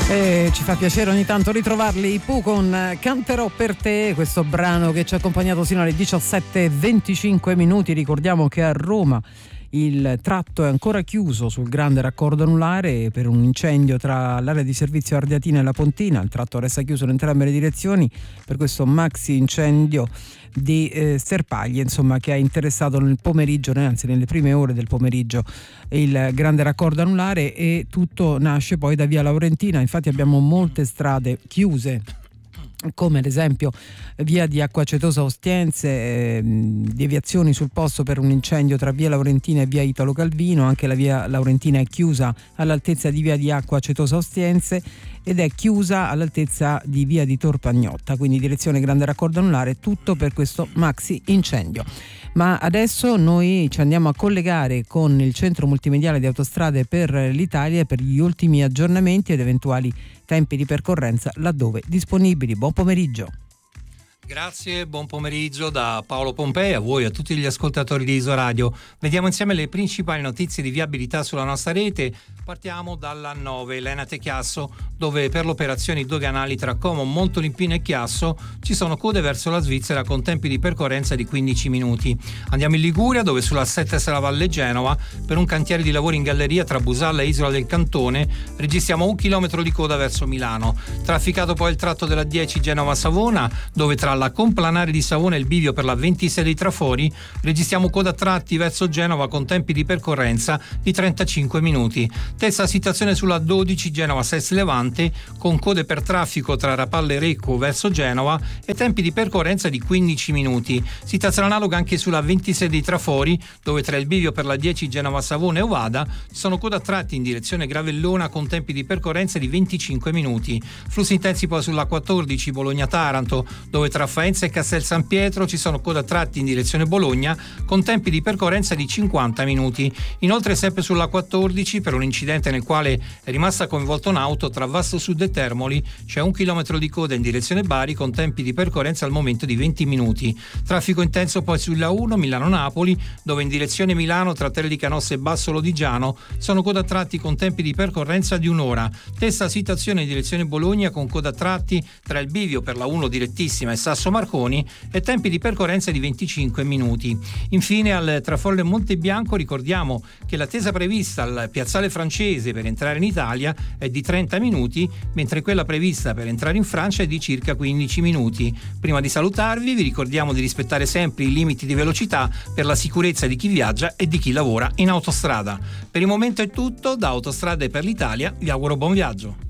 Ci fa piacere ogni tanto ritrovarli, i Pooh con Canterò per te, questo brano che ci ha accompagnato sino alle 17:25. Ricordiamo che a Roma il tratto è ancora chiuso sul grande raccordo anulare per un incendio tra l'area di servizio Ardeatina e la Pontina. Il tratto resta chiuso in entrambe le direzioni per questo maxi incendio di sterpaglie, insomma, che ha interessato nel pomeriggio, anzi nelle prime ore del pomeriggio, il grande raccordo anulare, e tutto nasce poi da via Laurentina. Infatti abbiamo molte strade chiuse, come ad esempio via di Acquacetosa Ostiense, deviazioni sul posto per un incendio tra via Laurentina e via Italo Calvino. Anche la via Laurentina è chiusa all'altezza di via di Acquacetosa Ostiense ed è chiusa all'altezza di via di Torpagnotta, quindi direzione grande raccordo anulare, tutto per questo maxi incendio. Ma adesso noi ci andiamo a collegare con il centro multimediale di Autostrade per l'Italia per gli ultimi aggiornamenti ed eventuali tempi di percorrenza laddove disponibili. Buon pomeriggio. Grazie, buon pomeriggio da Paolo Pompei, a voi e a tutti gli ascoltatori di Isoradio. Vediamo insieme le principali notizie di viabilità sulla nostra rete. Partiamo dalla 9, Lenate Chiasso, dove per le operazioni doganali tra Como, Montolimpino e Chiasso ci sono code verso la Svizzera con tempi di percorrenza di 15 minuti. Andiamo in Liguria, dove sulla 7 Sala Valle Genova, per un cantiere di lavori in galleria tra Busalla e Isola del Cantone, registriamo 1 chilometro di coda verso Milano. Trafficato poi il tratto della 10 Genova-Savona, dove tra la Complanare di Savona e il bivio per la 26 dei Trafori registriamo coda a tratti verso Genova con tempi di percorrenza di 35 minuti. Stessa situazione sulla 12 Genova-Ses Levante, con code per traffico tra Rapallo e Recco verso Genova e tempi di percorrenza di 15 minuti. Situazione analoga anche sulla 26 dei Trafori, dove tra il bivio per la 10 Genova-Savona e Ovada sono code a tratti in direzione Gravellona con tempi di percorrenza di 25 minuti. Flussi intensi poi sulla 14 Bologna-Taranto, dove tra Faenza e Castel San Pietro ci sono code a tratti in direzione Bologna con tempi di percorrenza di 50 minuti. Inoltre sempre sulla 14, per un incidente nel quale è rimasta coinvolta un'auto tra Vasto Sud e Termoli, c'è 1 chilometro di coda in direzione Bari con tempi di percorrenza al momento di 20 minuti. Traffico intenso poi sulla 1 Milano-Napoli, dove in direzione Milano tra Terre di Canossa e Basso Lodigiano sono coda a tratti con tempi di percorrenza di un'ora. Stessa situazione in direzione Bologna con coda a tratti tra il bivio per la 1 direttissima e Sasso Marconi e tempi di percorrenza di 25 minuti. Infine al Traforo e Montebianco ricordiamo che l'attesa prevista al piazzale francese per entrare in Italia è di 30 minuti, mentre quella prevista per entrare in Francia è di circa 15 minuti. Prima di salutarvi vi ricordiamo di rispettare sempre i limiti di velocità per la sicurezza di chi viaggia e di chi lavora in autostrada. Per il momento è tutto, da Autostrade per l'Italia vi auguro buon viaggio.